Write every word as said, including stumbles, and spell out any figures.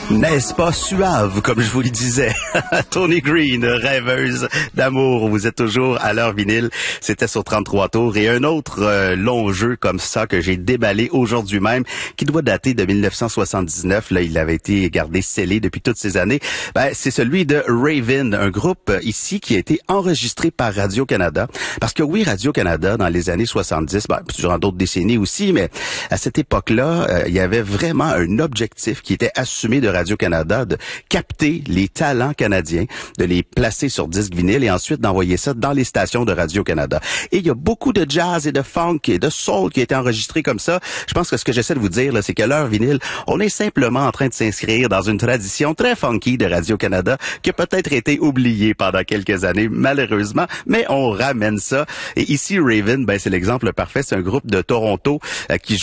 N'est-ce pas suave, comme je vous le disais? Tony Green, rêveuse d'amour. Vous êtes toujours à l'heure vinyle. C'était sur trente-trois tours. Et un autre euh, long jeu comme ça que j'ai déballé aujourd'hui même, qui doit dater de mille neuf cent soixante-dix-neuf. Là, il avait été gardé scellé depuis toutes ces années. Ben, c'est celui de Raven, un groupe euh, ici qui a été enregistré par Radio-Canada. Parce que oui, Radio-Canada, dans les années soixante-dix, ben, durant d'autres décennies aussi, mais à cette époque-là, euh, il y avait vraiment un objectif qui était assumé de Radio-Canada de capter les talents canadiens, de les placer sur disque vinyle et ensuite d'envoyer ça dans les stations de Radio-Canada. Et il y a beaucoup de jazz et de funk et de soul qui a été enregistré comme ça. Je pense que ce que j'essaie de vous dire, là, c'est que l'heure vinyle, on est simplement en train de s'inscrire dans une tradition très funky de Radio-Canada qui a peut-être été oubliée pendant quelques années, malheureusement, mais on ramène ça. Et ici, Raven, ben, c'est l'exemple parfait. C'est un groupe de Toronto euh, qui joue